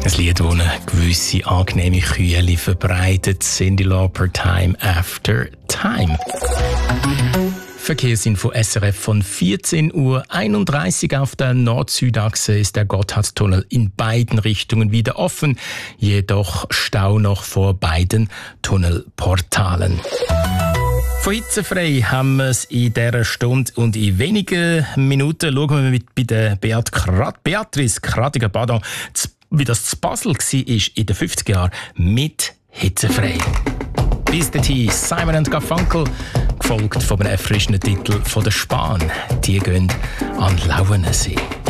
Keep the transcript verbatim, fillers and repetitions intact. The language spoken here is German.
Ein Lied, das eine gewisse angenehme Kühle verbreitet. Cyndi Lauper, Time After Time. Verkehrsinfo S R F von vierzehn Uhr einunddreißig auf der Nord-Süd-Achse ist der Gotthardtunnel in beiden Richtungen wieder offen, jedoch Stau noch vor beiden Tunnelportalen. Von hitzefrei haben wir es in dieser Stunde und in wenigen Minuten schauen wir mit bei der Beat Krat- Beatrice Kratiger, pardon, wie das zu Basel war in den fünfziger Jahren mit hitzefrei. Bis dahin Simon and Garfunkel, gefolgt von einem erfrischenden Titel von der Spahn. Die gehen an Lauenensee.